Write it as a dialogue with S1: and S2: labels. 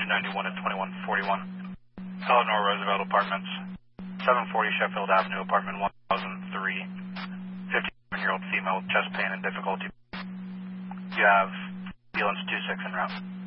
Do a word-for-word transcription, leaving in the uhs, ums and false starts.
S1: two ninety-one to twenty-one forty-one. Eleanor Roosevelt Apartments, seven forty Sheffield Avenue, apartment one thousand three. fifty-seven-year-old female with chest pain and difficulty. You have ambulance two six en route.